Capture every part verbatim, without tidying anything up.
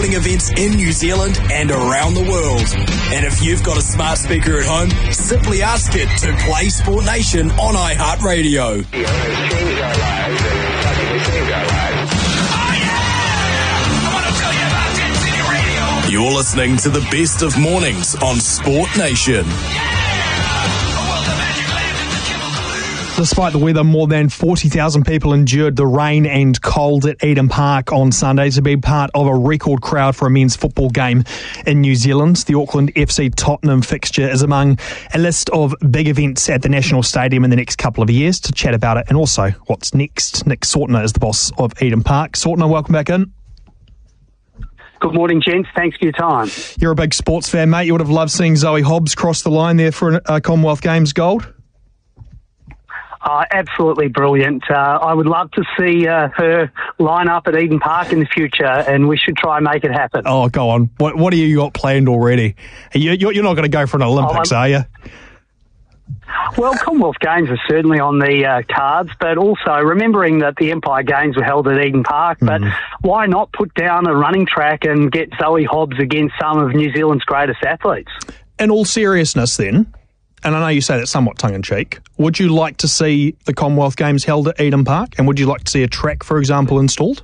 sporting events in New Zealand and around the world. And if you've got a smart speaker at home, simply ask it to play Sport Nation on iHeartRadio. You're listening to the best of mornings on Sport Nation. Despite the weather, more than forty thousand people endured the rain and cold at Eden Park on Sunday to be part of a record crowd for a men's football game in New Zealand. The Auckland F C Tottenham fixture is among a list of big events at the National Stadium in the next couple of years. To chat about it and also what's next, Nick Sortner is the boss of Eden Park. Sortner, welcome back in. Good morning, gents. Thanks for your time. You're a big sports fan, mate. You would have loved seeing Zoe Hobbs cross the line there for a Commonwealth Games gold. Uh, absolutely brilliant. Uh, I would love to see uh, her line up at Eden Park in the future, and we should try and make it happen. Oh, go on. What What do you got planned already? You, you're not going to go for an Olympics, oh, are you? Well, Commonwealth Games are certainly on the uh, cards, but also remembering that the Empire Games were held at Eden Park, but mm. why not put down a running track and get Zoe Hobbs against some of New Zealand's greatest athletes? In all seriousness then, and I know you say that somewhat tongue-in-cheek, would you like to see the Commonwealth Games held at Eden Park, and would you like to see a track, for example, installed?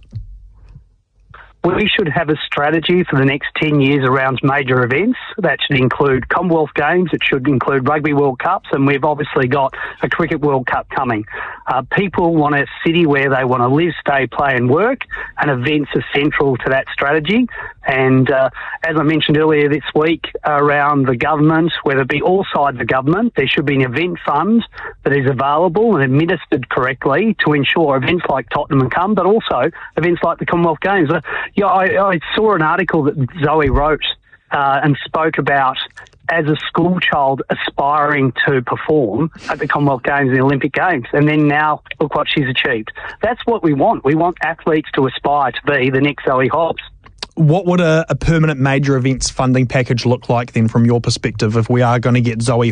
We should have a strategy for the next ten years around major events. That should include Commonwealth Games, it should include Rugby World Cups, and we've obviously got a Cricket World Cup coming. Uh, people want a city where they want to live, stay, play and work, and events are central to that strategy. And uh, as I mentioned earlier this week around the government, whether it be all sides of government, there should be an event fund that is available and administered correctly to ensure events like Tottenham come, but also events like the Commonwealth Games. Uh, yeah, I, I saw an article that Zoe wrote uh, and spoke about as a school child aspiring to perform at the Commonwealth Games and the Olympic Games. And then now, look what she's achieved. That's what we want. We want athletes to aspire to be the next Zoe Hobbs. What would a, a permanent major events funding package look like then from your perspective if we are going to get Zoe